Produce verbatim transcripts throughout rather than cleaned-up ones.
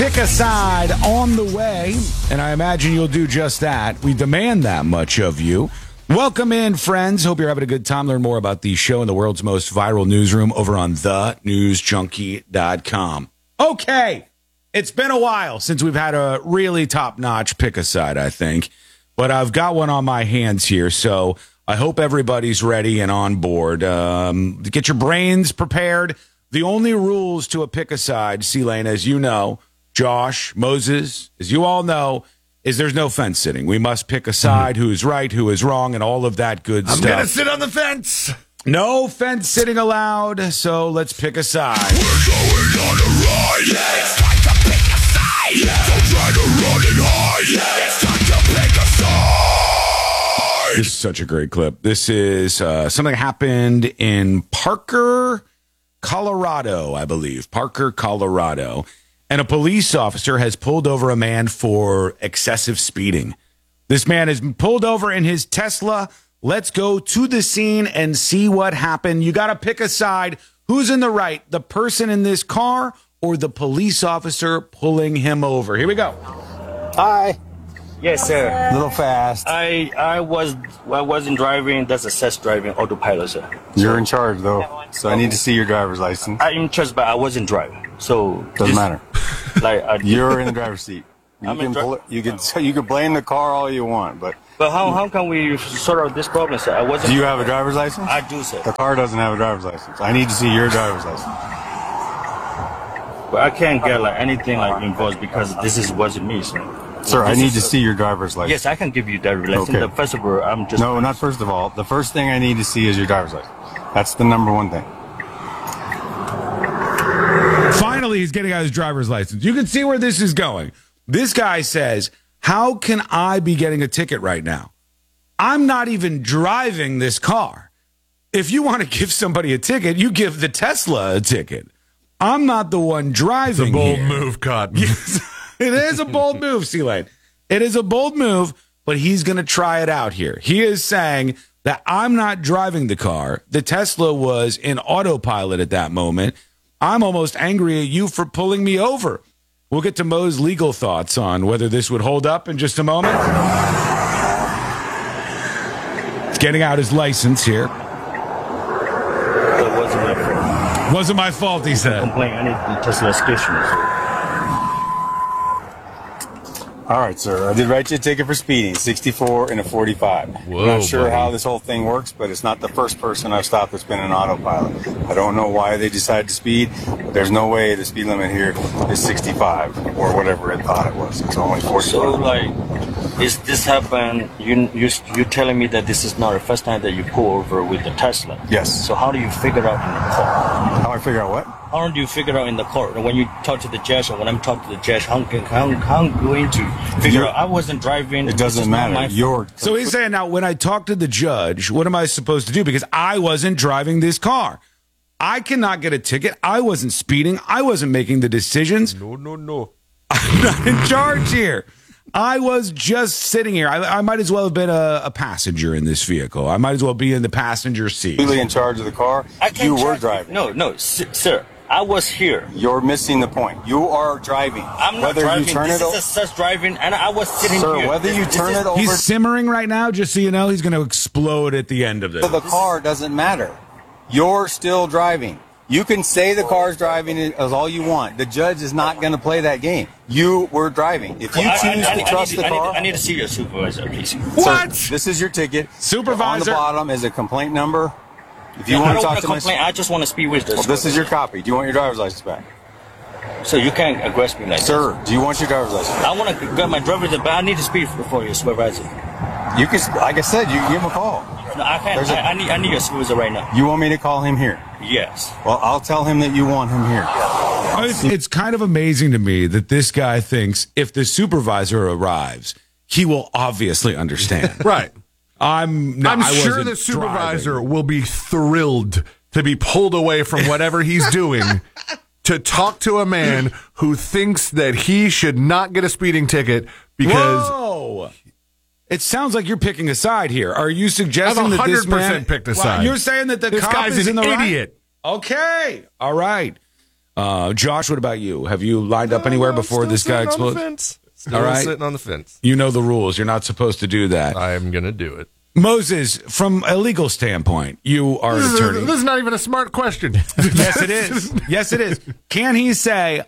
Pick a side on the way, and I imagine you'll do just that. We demand that much of you. Welcome in, friends. Hope you're having a good time. Learn more about the show in the world's most viral newsroom over on the news junkie dot com. Okay, it's been a while since we've had a really top-notch pick-a-side, I think. But I've got one on my hands here, so I hope everybody's ready and on board. Um, get your brains prepared. The only rules to a pick-a-side, C-Lane, as you know, Josh, Moses, as you all know, is there's no fence sitting. We must pick a side, mm-hmm. who is right, who is wrong, and all of that good I'm stuff. I'm going to sit on the fence. No fence sitting allowed, so let's pick a side. We're going on a ride. Yeah, it's time to pick a side. Yeah. Don't try to run and hide. Yeah, it's time to pick a side. This is such a great clip. This is uh, something happened in Parker, Colorado, I believe. Parker, Colorado. And a police officer has pulled over a man for excessive speeding. This man is pulled over in his Tesla. Let's go to the scene and see what happened. You got to pick a side. Who's in the right? The person in this car or the police officer pulling him over? Here we go. Hi. Yes, sir. A little fast. I I was I wasn't driving. That's assess driving autopilot, sir. You're in charge, though, so I need to see your driver's license. I'm in charge, but I wasn't driving, so doesn't matter. Like I, you're in the driver's seat. You I'm can pull it, you can you can blame the car all you want, but but how how can we sort out this problem, sir? I wasn't. Do you have a driver's license? I do, sir. The car doesn't have a driver's license. I need to see your driver's license. But I can't get like anything like involved because this is wasn't me, sir. Sir, this I need is, to see your driver's license. Yes, I can give you driver's license. Okay. The first of all, I'm just no, not first of all. The first thing I need to see is your driver's license. That's the number one thing. Finally, he's getting out his driver's license. You can see where this is going. This guy says, how can I be getting a ticket right now? I'm not even driving this car. If you want to give somebody a ticket, you give the Tesla a ticket. I'm not the one driving. It's a bold here. move, Cotton. Yes, it is a bold move, C-Lane. It is a bold move, but he's going to try it out here. He is saying that I'm not driving the car. The Tesla was in autopilot at that moment. I'm almost angry at you for pulling me over. We'll get to Mo's legal thoughts on whether this would hold up in just a moment. He's getting out his license here. That wasn't my fault. Wasn't my fault, he said. Complaint. I need the Tesla station. All right, sir. I did write you a ticket for speeding, sixty-four and a forty-five. Whoa, I'm not sure buddy. how this whole thing works, but it's not the first person I've stopped that's been in autopilot. I don't know why they decided to speed, but there's no way the speed limit here is sixty-five or whatever it thought it was. It's only forty-five. So, like, is this happen? You you you telling me that this is not the first time that you pull over with the Tesla? Yes. So how do you figure out in the car? How do I figure out what? How do you figure out in the car when you talk to the judge or when I'm talking to the judge? How can how, how I'm going to figure You're, out? I wasn't driving. It doesn't matter. You're So he's saying now, when I talk to the judge, what am I supposed to do? Because I wasn't driving this car. I cannot get a ticket. I wasn't speeding. I wasn't making the decisions. No, no, no. I'm not in charge here. I was just sitting here. I, I might as well have been a, a passenger in this vehicle. I might as well be in the passenger seat. completely in charge of the car. I can't You were charge- driving. No, no, s- sir. I was here. You're missing the point. You are driving. I'm not whether driving. you turn this it is over, a sus driving, and I was sitting sir. here. Whether This- you this turn is- it over, He's simmering right now, just so you know. He's going to explode at the end of this. to the car doesn't matter. You're still driving. You can say the car's driving as all you want. The judge is not going to play that game. You were driving. If you I- I- choose I- I to need- trust I the need, car, I need to see your supervisor, please. What? Sir, this is your ticket. Supervisor. On the bottom is a complaint number. If you I want don't to want talk to to my, complain. I just want to speak with this. well, this is your copy. Do you want your driver's license back, So you can't aggress me like sir? Do you want your driver's license? this. I want to get my driver's license, but I need to speak for your supervisor. You can, like I said, you can give him a call. No, I can't. There's a- I, I need. I need your supervisor right now. You want me to call him here? Yes. Well, I'll tell him that you want him here. It's, it's kind of amazing to me that this guy thinks if the supervisor arrives, he will obviously understand. Right. I'm no, I'm I sure wasn't the supervisor driving. will be thrilled to be pulled away from whatever he's doing to talk to a man who thinks that he should not get a speeding ticket because Whoa! It sounds like you're picking a side here. Are you suggesting I've that this man one hundred percent picked a Wow, side. You're saying that the this cop guy's is an in the idiot. right? Okay. All right. Uh, Josh, what about you? Have you lined up anywhere No, no, before still this guy sitting on the explodes? fence. Still All right. sitting on the fence. You know the rules. You're not supposed to do that. I'm going to do it. Moses, from a legal standpoint, you are an This is, attorney. this is not even a smart question. Yes, it is. Yes, it is. Can he say,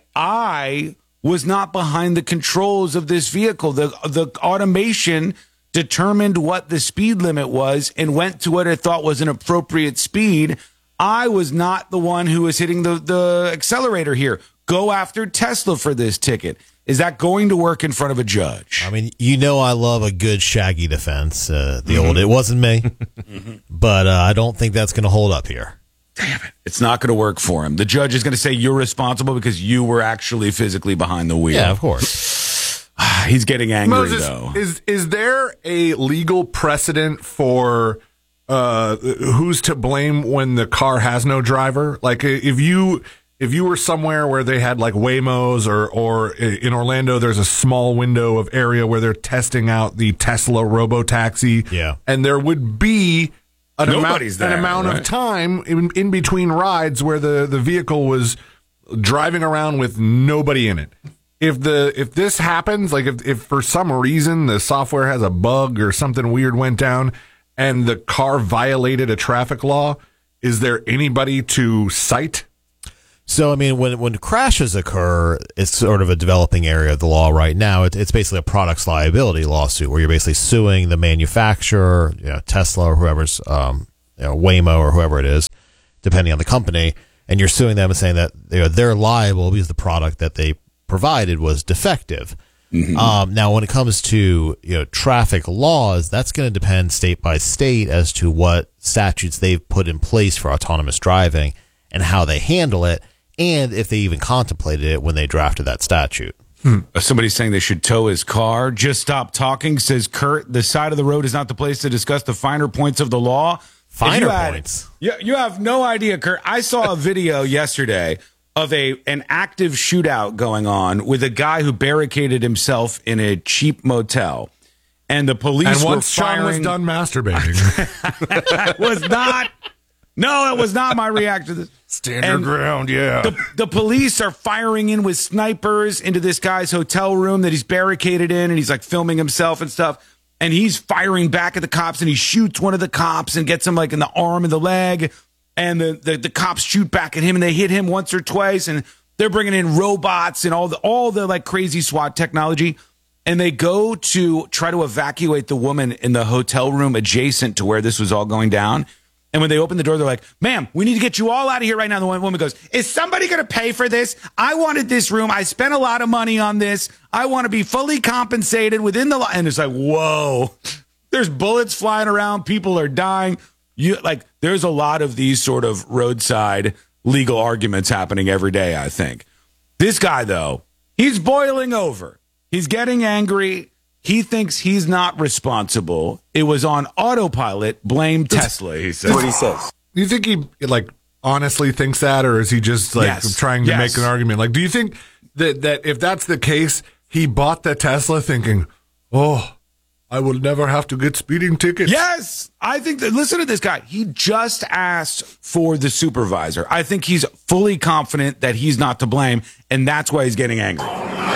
I was not behind the controls of this vehicle? The, the automation determined what the speed limit was and went to what it thought was an appropriate speed. I was not the one who was hitting the, the accelerator here. Go after Tesla for this ticket. Is that going to work in front of a judge? I mean, you know I love a good Shaggy defense. Uh, the mm-hmm. old, it wasn't me. mm-hmm. But uh, I don't think that's going to hold up here. Damn it. It's not going to work for him. The judge is going to say you're responsible because you were actually physically behind the wheel. Yeah, of course. He's getting angry, Moses, though. Is, is there a legal precedent for uh, who's to blame when the car has no driver? Like, if you... If you were somewhere where they had like Waymos or, or in Orlando, there's a small window of area where they're testing out the Tesla robotaxi. Yeah. And there would be an Nobody's amount, there, an amount right? of time in, in between rides where the, the vehicle was driving around with nobody in it. If the if this happens, like if, if for some reason the software has a bug or something weird went down and the car violated a traffic law, is there anybody to cite? So, I mean, when when crashes occur, it's sort of a developing area of the law right now. It, it's basically a products liability lawsuit where you're basically suing the manufacturer, you know, Tesla or whoever's, um, you know, Waymo or whoever it is, depending on the company, and you're suing them and saying that you know, they're liable because the product that they provided was defective. Mm-hmm. Um, now, when it comes to you know traffic laws, that's going to depend state by state as to what statutes they've put in place for autonomous driving and how they handle it. And if they even contemplated it when they drafted that statute. Hmm. Somebody's saying they should tow his car. Just stop talking, says Kurt. The side of the road is not the place to discuss the finer points of the law. Finer had, points? You, you have no idea, Kurt. I saw a video yesterday of a an active shootout going on with a guy who barricaded himself in a cheap motel. And the police and were once firing. Sean was done masturbating. was not. No, it was not my reaction to this. Stand And your ground, yeah. The, the police are firing in with snipers into this guy's hotel room that he's barricaded in, and he's like filming himself and stuff. And he's firing back at the cops, and he shoots one of the cops and gets him like in the arm and the leg. And the, the, the cops shoot back at him, and they hit him once or twice. And they're bringing in robots and all the all the like crazy SWAT technology. And they go to try to evacuate the woman in the hotel room adjacent to where this was all going down. And when they open the door, they're like, ma'am, we need to get you all out of here right now. The one woman goes, is somebody going to pay for this? I wanted this room. I spent a lot of money on this. I want to be fully compensated within the law. And it's like, whoa, there's bullets flying around. People are dying. You like, there's a lot of these sort of roadside legal arguments happening every day, I think. This guy, though, he's boiling over. He's getting angry. He thinks he's not responsible. It was on autopilot. Blame Tesla, he says. That's what he says. Do you think he like honestly thinks that, or is he just like Yes. trying to Yes. make an argument? Like, do you think that that if that's the case, he bought the Tesla thinking, "Oh, I will never have to get speeding tickets"? Yes, I think that. Listen to this guy. He just asked for the supervisor. I think he's fully confident that he's not to blame, and that's why he's getting angry.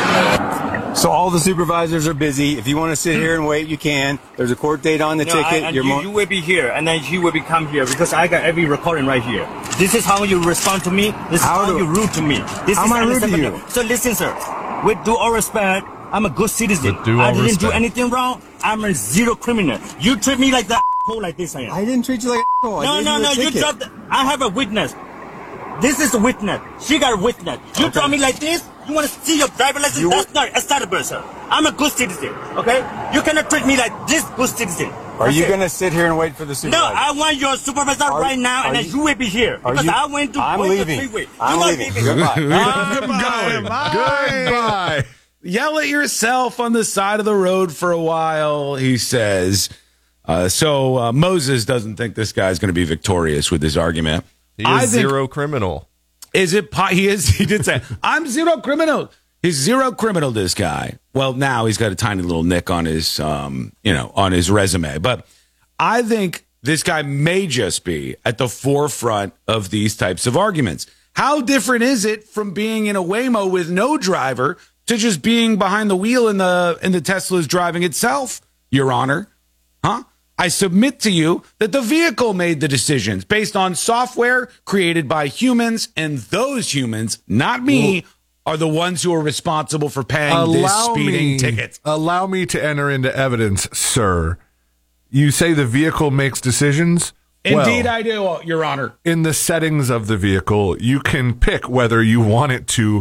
So all the supervisors are busy. If you want to sit here and wait, you can. There's a court date on the No, ticket. I, and You're you, mo- you will be here, and then he will be come here because I got every recording right here. This is how you respond to me. This How is how do- you rude to me. This How is am I rude to unacceptable. you? So listen, sir. With due all respect, I'm a good citizen. With due all I didn't respect. do anything wrong. I'm a zero criminal. You treat me like that hole like this. I am. I didn't treat you like a asshole. I no, gave no, you a no. You ticket. dropped. I have a witness. This is a witness. She got a witness. You Okay. draw me like this. You want to see your driver license? You- That's not acceptable, sir. I'm a good citizen. Okay? You cannot treat me like this good citizen. Are you Okay? going to sit here and wait for the No, supervisor? I want your supervisor Are- right now, and are then you- you will be here. Are Because you- I went to I'm point the leaving. freeway. I'm You're not leaving. leaving. Goodbye. Goodbye. Goodbye. Yell at yourself on the side of the road for a while, he says. Uh, so uh, Moses doesn't think this guy's going to be victorious with this argument. He I is think- zero criminal. Is it? po- He is. He did say, "I'm zero criminal." He's zero criminal. This guy. Well, now he's got a tiny little nick on his, um, you know, on his resume. But I think this guy may just be at the forefront of these types of arguments. How different is it from being in a Waymo with no driver to just being behind the wheel and the and the Tesla's driving itself, Your Honor? Huh? I submit to you that the vehicle made the decisions based on software created by humans, and those humans, not me, are the ones who are responsible for paying allow this speeding me, ticket. Allow me to enter into evidence, sir. You say the vehicle makes decisions? Indeed, well, I do, Your Honor. In the settings of the vehicle, you can pick whether you want it to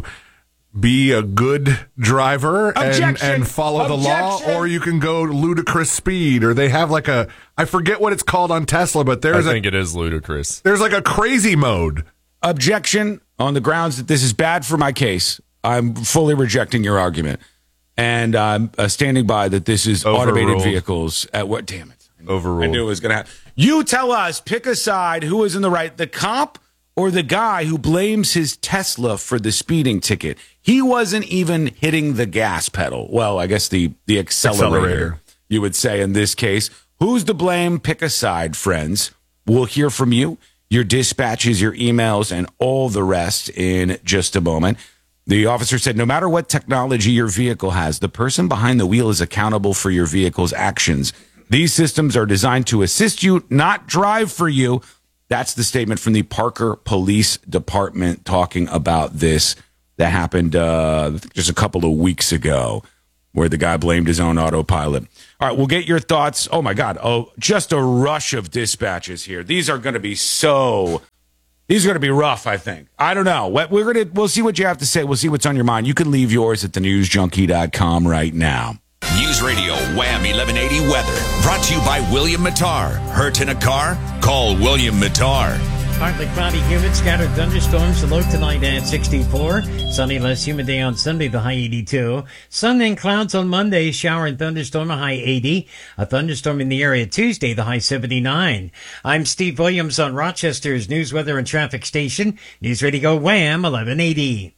be a good driver and, and follow Objection. the law, or you can go ludicrous speed, or they have like a, I forget what it's called on Tesla, but there's I think a, it is ludicrous. There's like a crazy mode. Objection on the grounds that this is bad for my case. I'm fully rejecting your argument. And I'm uh, standing by that this is Overruled. automated vehicles at what? Damn it. Overruled. I knew it was going to happen. You tell us, pick a side, who is in the right, the cop or the guy who blames his Tesla for the speeding ticket. He wasn't even hitting the gas pedal. Well, I guess the, the accelerator, accelerator, you would say in this case. Who's to blame? Pick a side, friends. We'll hear from you, your dispatches, your emails, and all the rest in just a moment. The officer said, no matter what technology your vehicle has, the person behind the wheel is accountable for your vehicle's actions. These systems are designed to assist you, not drive for you. That's the statement from the Parker Police Department talking about this that happened uh, just a couple of weeks ago, where the guy blamed his own autopilot. All right, we'll get your thoughts. Oh, my God. Oh, just a rush of dispatches here. These are going to be so... These are going to be rough, I think. I don't know. We're going to, we'll see what you have to say. We'll see what's on your mind. You can leave yours at the news junkie dot com right now. News Radio Wham eleven eighty Weather. Brought to you by William Mattar. Hurt in a car? Call William Mattar. Partly cloudy, humid, scattered thunderstorms. The low tonight at sixty-four. Sunny, less humid day on Sunday, the high eighty-two. Sun and clouds on Monday. Shower and thunderstorm, a high eighty. A thunderstorm in the area Tuesday, the high seventy-nine. I'm Steve Williams on Rochester's News, Weather, and Traffic Station. News Radio Wham eleven eighty.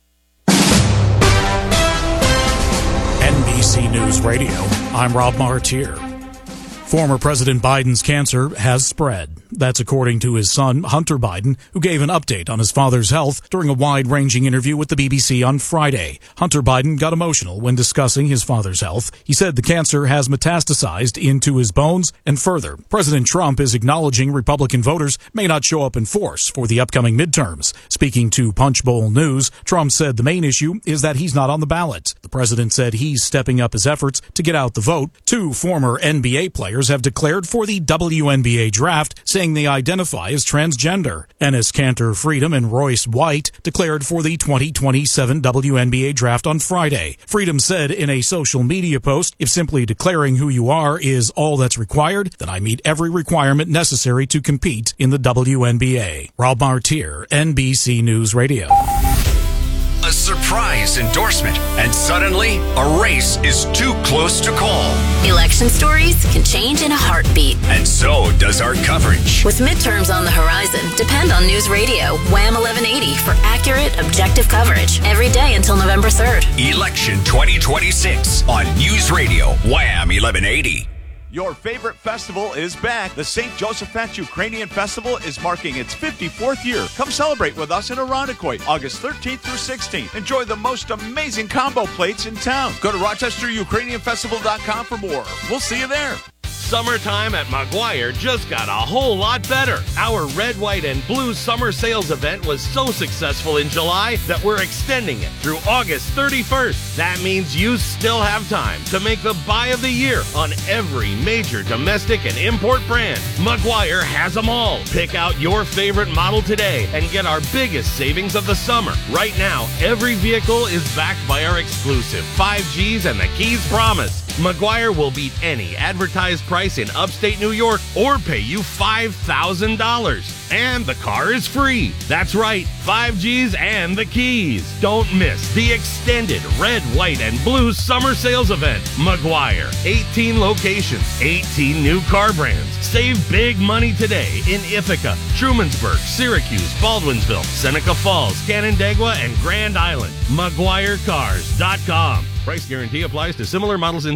N B C News Radio. I'm Rob Martier. Former President Biden's cancer has spread. That's according to his son, Hunter Biden, who gave an update on his father's health during a wide-ranging interview with the B B C on Friday. Hunter Biden got emotional when discussing his father's health. He said the cancer has metastasized into his bones, and further, President Trump is acknowledging Republican voters may not show up in force for the upcoming midterms. Speaking to Punchbowl News, Trump said the main issue is that he's not on the ballot. The president said he's stepping up his efforts to get out the vote. Two former N B A players have declared for the W N B A draft, saying they identify as transgender. Enes Kanter Freedom and Royce White declared for the twenty twenty-seven W N B A draft on Friday. Freedom said in a social media post, if simply declaring who you are is all that's required, then I meet every requirement necessary to compete in the W N B A. Rob Martier, N B C News Radio. A surprise endorsement, and suddenly a race is too close to call. Election stories can change in a heartbeat. And so does our coverage. With midterms on the horizon, depend on News Radio Wham eleven eighty for accurate, objective coverage every day until November third. Election twenty twenty-six on News Radio Wham eleven eighty. Your favorite festival is back. The Saint Josephat Ukrainian Festival is marking its fifty-fourth year. Come celebrate with us in Irondequoit, August thirteenth through sixteenth. Enjoy the most amazing combo plates in town. Go to Rochester Ukrainian Festival dot com for more. We'll see you there. Summertime at Maguire just got a whole lot better. Our red, white, and blue summer sales event was so successful in July that we're extending it through August thirty-first. That means you still have time to make the buy of the year on every major domestic and import brand. Maguire has them all. Pick out your favorite model today and get our biggest savings of the summer. Right now, every vehicle is backed by our exclusive five Gs and the Keys Promise. Maguire will beat any advertised price in upstate New York or pay you five thousand dollars. And the car is free. That's right, five Gs and the keys. Don't miss the extended red, white, and blue summer sales event. Maguire, eighteen locations, eighteen new car brands. Save big money today in Ithaca, Trumansburg, Syracuse, Baldwinsville, Seneca Falls, Canandaigua, and Grand Island. Maguire Cars dot com. Price guarantee applies to similar models in stock.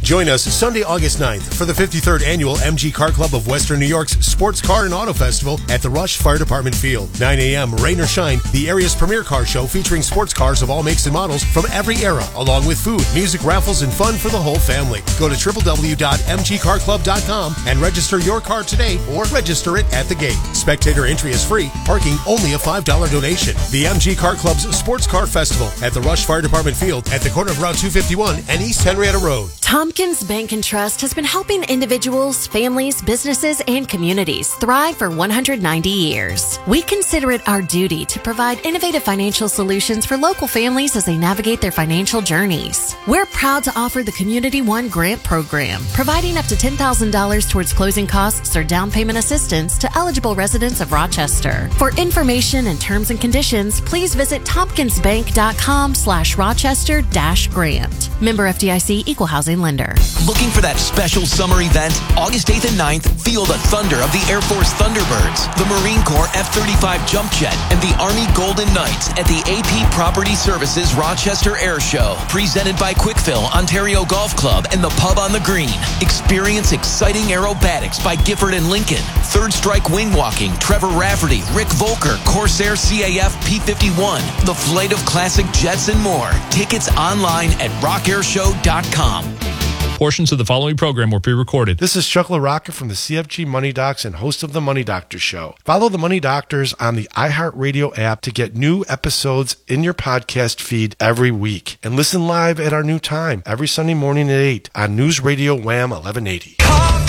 Join us Sunday, August ninth for the fifty-third Annual M G Car Club of Western New York's Sports Car and Auto Festival at the Rush Fire Department Field. nine a.m., rain or shine, the area's premier car show featuring sports cars of all makes and models from every era, along with food, music, raffles, and fun for the whole family. Go to w w w dot m g car club dot com and register your car today or register it at the gate. Spectator entry is free, parking only a five dollar donation. The M G Car Club's Sports Car Festival at the Rush Fire Department Field at the corner of Route two fifty-one and East Henrietta Road. Tompkins Bank and Trust has been helping individuals, families, businesses, and communities thrive for one hundred ninety years. We consider it our duty to provide innovative financial solutions for local families as they navigate their financial journeys. We're proud to offer the Community One Grant Program, providing up to ten thousand dollars towards closing costs or down payment assistance to eligible residents of Rochester. For information and terms and conditions, please visit tompkinsbank.com slash Rochester dash grant. Member F D I C Equal Housing Lender. Looking for that special summer event? August eighth and ninth, feel the thunder of the Air Force Thunderbirds, the Marine Corps F thirty-five Jump Jet, and the Army Golden Knights at the A P Property Services Rochester Air Show. Presented by Quickfill, Ontario Golf Club, and the Pub on the Green. Experience exciting aerobatics by Gifford and Lincoln, Third Strike Wing Walking, Trevor Rafferty, Rick Volker, Corsair C A F P fifty-one, the flight of classic jets, and more. Tickets online at rock air show dot com. Portions of the following program were pre-recorded. This is Chuck LaRocca from the C F G Money Docs and host of The Money Doctor Show. Follow The Money Doctors on the iHeartRadio app to get new episodes in your podcast feed every week. And listen live at our new time every Sunday morning at eight on News Radio Wham eleven eighty.